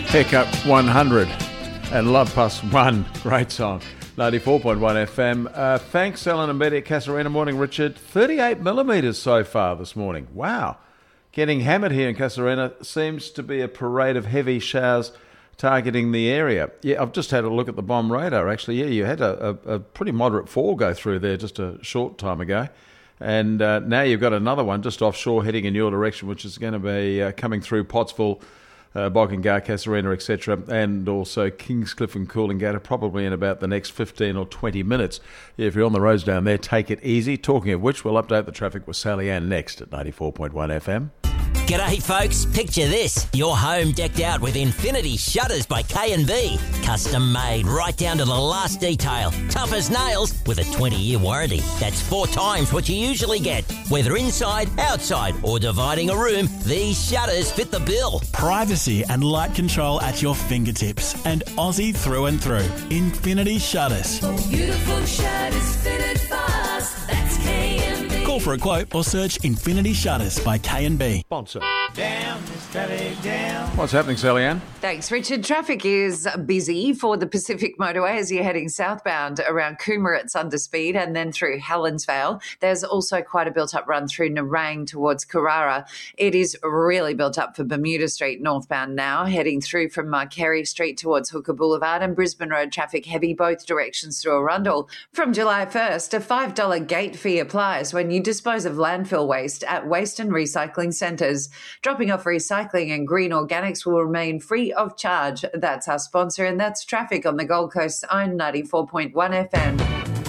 Pickup 100 and Love Plus One. Great song. 94.1 FM. Thanks, Ellen and Betty at Casuarina. Morning, Richard. 38 millimetres so far this morning. Wow. Getting hammered here in Casuarina. Seems to be a parade of heavy showers targeting the area. Yeah, I've just had a look at the bomb radar, actually. Yeah, you had a pretty moderate fall go through there just a short time ago. And now you've got another one just offshore heading in your direction, which is going to be coming through Pottsville, Boggingar, Casuarina, etc., and also Kingscliff and Coolangatta, probably in about the next 15 or 20 minutes. Yeah, if you're on the roads down there, take it easy. Talking of which, we'll update the traffic with Sally Ann next at 94.1 FM. G'day folks, picture this. Your home decked out with Infinity Shutters by K&B. Custom made right down to the last detail. Tough as nails with a 20-year warranty. That's 4 times what you usually get. Whether inside, outside or dividing a room, these shutters fit the bill. Privacy and light control at your fingertips. And Aussie through and through. Infinity Shutters. Beautiful shutters fitted fast. That's K&B. Call for a quote or search Infinity Shutters by K&B. Sponsor. Down, down. What's happening, Sally Ann? Thanks, Richard. Traffic is busy for the Pacific Motorway as you're heading southbound around Coomera. It's under speed, and then through Helensvale. There's also quite a built-up run through Nerang towards Carrara. It is really built up for Bermuda Street northbound now, heading through from Carey Street towards Hooker Boulevard, and Brisbane Road traffic heavy both directions through Arundel. From July 1st, a $5 gate fee applies when you dispose of landfill waste at waste and recycling centres. Dropping off recycling and green organics will remain free of charge. That's our sponsor, and that's traffic on the Gold Coast's own 94.1 FM.